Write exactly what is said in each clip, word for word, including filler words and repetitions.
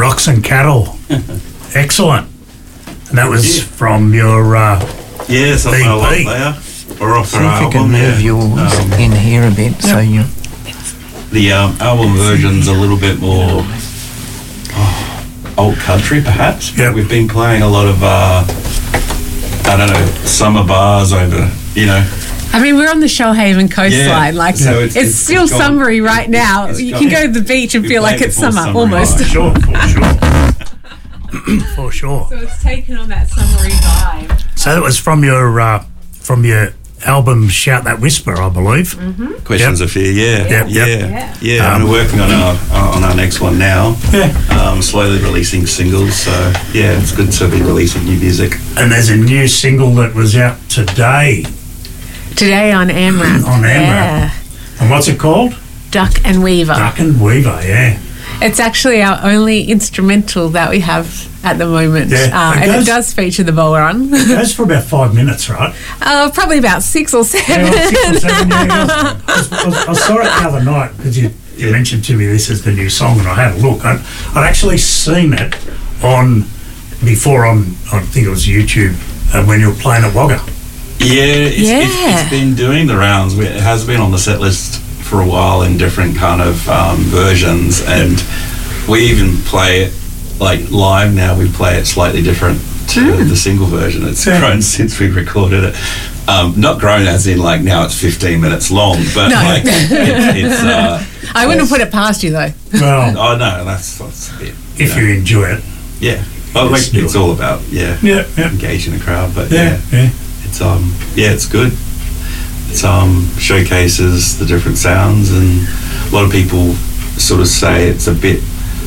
Rocks and Cattle. Excellent. And that was Yeah. from your uh, Yeah, it's off E P. our long player. Or off See our if you can album, move yeah. yours Um, in here a bit so you... The um, album version's a little bit more oh, old country, perhaps. Yep. We've been playing a lot of, uh, I don't know, summer bars over, you know. I mean, we're on the Shoalhaven coastline. Yeah, like, so it's, it's- it's still gone- summery right now. it's You gone- can go to the beach and We feel played like it's before summer, summer almost. arrived. sure, for sure. For sure. So it's taken on that summery vibe. So that was from your uh, from your album Shout That Whisper, I believe. Questions Yep. of Fear, yeah. Yep, Yeah, yep. yeah. Yeah. and we're working on our uh, on our next one now. Yeah. Um, slowly releasing singles, so yeah, it's good to be releasing new music. And there's a new single that was out today Today on AMRAP. on AMRAP. Yeah. And what's it called? Duck and Weaver. Duck and Weaver, yeah. It's actually our only instrumental that we have at the moment. Yeah, Uh, it and goes- it does feature the bowl run. It goes for about five minutes, right? uh, probably about six or seven. Yeah, six or seven, yeah, yeah. I, was, I, was, I saw it the other night because you, you mentioned to me this is the new song, and I had a look. I'd, I'd actually seen it on before on I think it was YouTube uh, when you were playing at Wagga. Yeah, it's, Yeah. It's, it's been doing the rounds. We- It has been on the set list for a while in different kind of um, versions, and we even play it like live now. We play it slightly different to the single version. It's Yeah. grown since we recorded it. Um, not grown as in like now it's fifteen minutes long, but No. like it's, it's uh, I wouldn't put it past you, though. Well, oh no, that's, that's a bit. if know, you enjoy it, yeah, well, Let's like, do it's it. all about yeah, yeah, yeah, engaging the crowd, but yeah, yeah. yeah. It's um yeah, it's good. It's um showcases the different sounds, and a lot of people sort of say it's a bit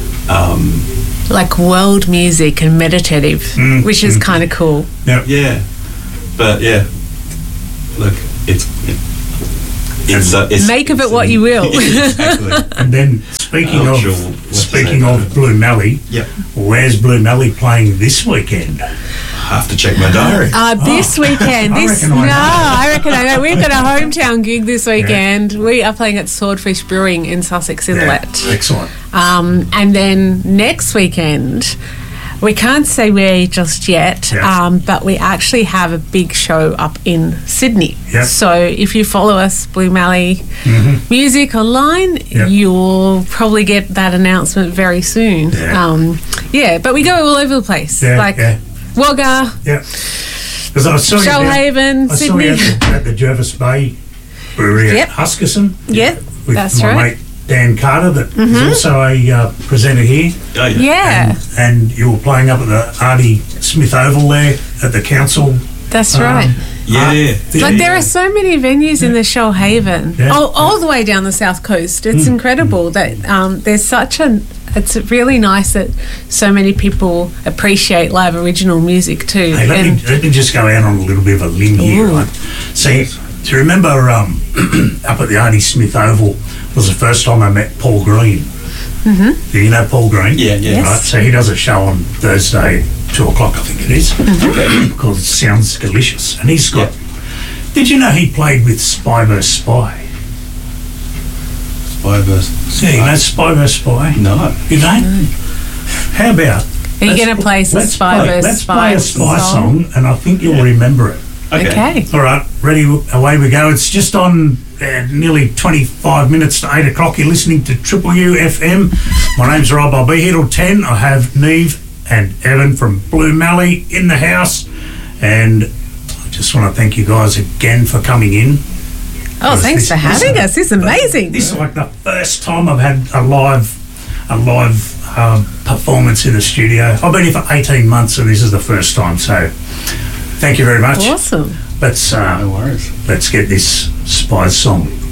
um Like world music and meditative, Mm, which is mm. kind of cool. yeah, but yeah, look, it's it, it's, uh, it's Make of it's it what you will. exactly. And then speaking I'm not of sure what to speaking say of about it. Blue Mallee, Yep, where's Blue Mallee playing this weekend? I have to check my diary. Uh, this weekend, I this reckon I no, know. I reckon I know. We've got a hometown gig this weekend. We are playing at Swordfish Brewing in Sussex Yeah, Inlet, excellent. um, and then next weekend. We can't say where just yet, Yeah. um, but we actually have a big show up in Sydney. Yep. So if you follow us, Blue Mallee Mhm. Music online, Yep. you'll probably get that announcement very soon. Yeah. Um, yeah, but we go all over the place. Yeah, like yeah. Wagga, Yeah, because I saw you down- Shoalhaven, I saw you Sydney. at the, at the Jervis Bay Brewery Yep. at Huskerson. Yep, with that's my right. mate Dan Carter, that is Mhm. also a uh, presenter here. Oh, yeah. Yeah, And, and you were playing up at the Artie Smith Oval there at the council. that's um, right. Yeah. art- Like there are so many venues in the Shoalhaven, Yeah. all, all the way down the south coast. It's Mm. incredible that um, there's such a. It's really nice that so many people appreciate live original music too. Hey, let, me, and let me just go out on a little bit of a limb here, Ooh. right? See, do you remember um, up at the Artie Smith Oval was the first time I met Paul Green? Mhm. Do you know Paul Green? Yeah, yeah. Yes. Right, so he does a show on Thursday, two o'clock, I think it is, Mm-hmm. called Sounds Delicious. And he's got. Did you know he played with Spy versus Spy? Spy versus Yeah, you know Spy versus Spy? No. You don't? How about. Are you let's gonna pl- play some let's Spy play- versus Let's Spy play a Spy song? song, and I think you'll remember it. Okay. okay. All right, ready, away we go. It's just on uh, nearly twenty-five minutes to eight o'clock. You're listening to Triple U F M. My name's Rob. I'll be here till ten. I have Neve and Evan from Blue Mallee in the house. And I just want to thank you guys again for coming in. Oh, Because thanks this- for having this- us. This is amazing. This is like the first time I've had a live a live um, performance in the studio. I've been here for eighteen months, and this is the first time. So thank you very much. Awesome. Let's uh, No worries. let's get this Spy song